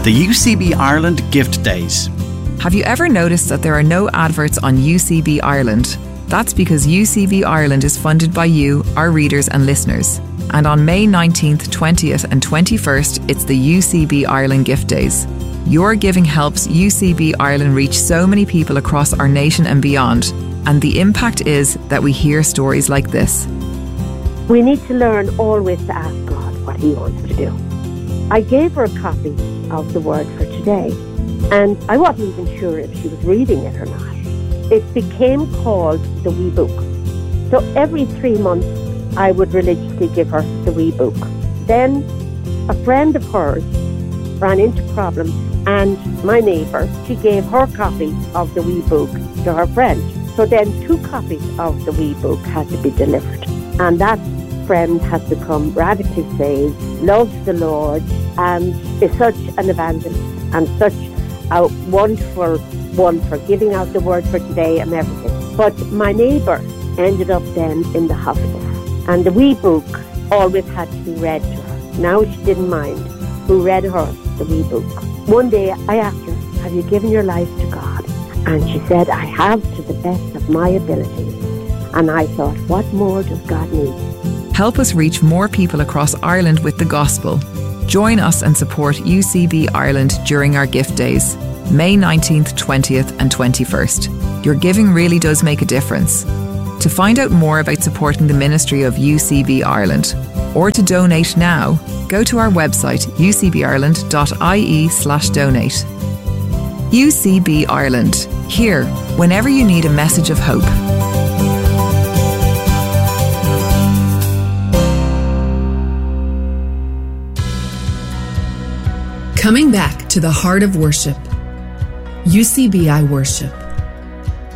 The UCB Ireland Gift Days. Have you ever noticed that there are no adverts on UCB Ireland? That's because UCB Ireland is funded by you, our readers and listeners. And on May 19th, 20th and 21st, it's the UCB Ireland Gift Days. Your giving helps UCB Ireland reach so many people across our nation and beyond. And the impact is that we hear stories like this. We need to learn always to ask God what He wants to do. I gave her a copy of the Word for Today, and I wasn't even sure if she was reading it or not. It became called the Wee Book. So every 3 months, I would religiously give her the Wee Book. Then a friend of hers ran into problems, and my neighbour, she gave her copy of the Wee Book to her friend. So then 2 copies of the Wee Book had to be delivered. And that friend has become radically saved, loves the Lord, and is such an evangelist and such a wonderful one for giving out the Word for Today and everything. But my neighbour ended up then in the hospital, and the Wee Book always had to be read to her. Now she didn't mind who read her the Wee Book. One day I asked her, have you given your life to God? And she said, I have, to the best of my ability. And I thought, what more does God need? Help us reach more people across Ireland with the gospel. Join us and support UCB Ireland during our gift days, May 19th, 20th and 21st. Your giving really does make a difference. To find out more about supporting the ministry of UCB Ireland, or to donate now, go to our website ucbireland.ie/donate. UCB Ireland, here whenever you need a message of hope. Coming back to the heart of worship. UCBI Worship.